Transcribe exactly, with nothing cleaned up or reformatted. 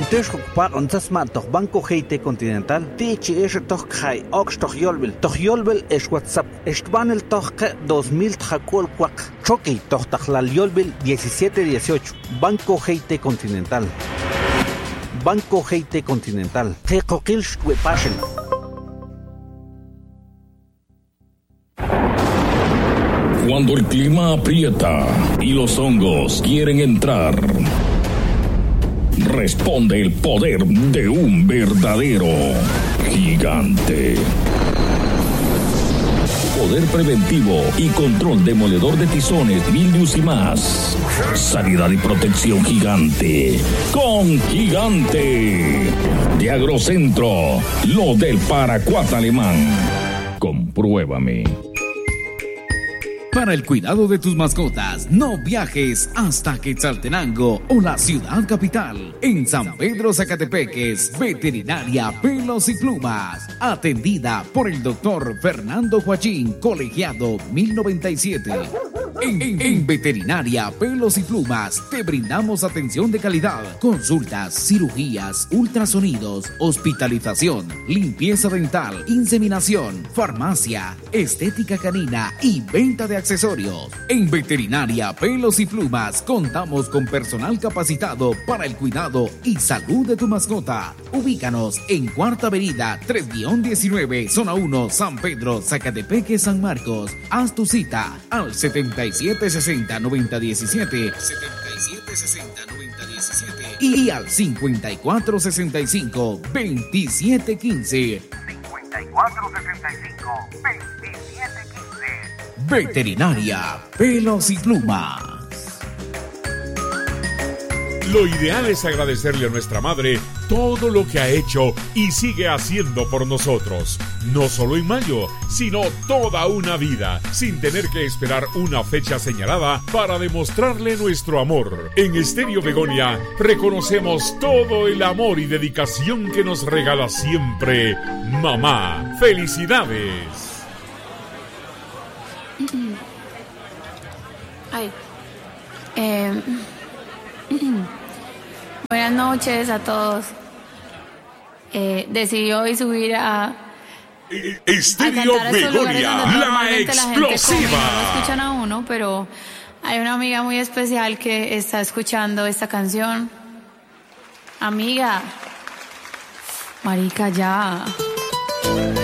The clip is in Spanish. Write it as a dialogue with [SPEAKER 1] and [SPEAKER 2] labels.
[SPEAKER 1] Antes ocupar onzas matos Banco G T Continental. Tichi es tohkai ox tohyolbel. Tohyolbel es WhatsApp. Estban el tohke dos mil tjacol cuac. Choki tohtahlal yolbel diecisiete dieciocho. Banco G T Continental. Banco G T Continental. Tecoquil Shwepashen.
[SPEAKER 2] Cuando el clima aprieta y los hongos quieren entrar, responde el poder de un verdadero gigante. Poder preventivo y control demoledor de tizones, mildius y más. Sanidad y protección gigante. Con Gigante. De Agrocentro. Lo del paracuat alemán. Compruébame.
[SPEAKER 3] Para el cuidado de tus mascotas, no viajes hasta Quetzaltenango o la ciudad capital. En San Pedro Zacatepeques, Veterinaria Pelos y Plumas. Atendida por el doctor Fernando Joachín, colegiado mil noventa y siete. En, en, en Veterinaria Pelos y Plumas te brindamos atención de calidad, consultas, cirugías, ultrasonidos, hospitalización, limpieza dental, inseminación, farmacia, estética canina y venta de accesorios. En Veterinaria Pelos y Plumas contamos con personal capacitado para el cuidado y salud de tu mascota. Ubícanos en Cuarta Avenida tres diecinueve, Zona uno, San Pedro, Zacatepeque, San Marcos. Haz tu cita al setenta y siete sesenta, noventa diecisiete, setenta y siete sesenta, noventa diecisiete y al cincuenta y cuatro sesenta y cinco, veintisiete quince. cincuenta y cuatro sesenta y cinco, veintisiete quince. Veterinaria Pelos y Plumas.
[SPEAKER 4] Lo ideal es agradecerle a nuestra madre todo lo que ha hecho y sigue haciendo por nosotros. No solo en mayo, sino toda una vida, sin tener que esperar una fecha señalada para demostrarle nuestro amor. En Estéreo Begonia reconocemos todo el amor y dedicación que nos regala siempre mamá. ¡Felicidades!
[SPEAKER 5] Ay. Eh... Buenas noches a todos. Eh, decidí hoy subir a
[SPEAKER 4] Estéreo Begonia, la explosiva.
[SPEAKER 5] No lo escuchan a uno, pero hay una amiga muy especial que está escuchando esta canción. Amiga, marica, ya.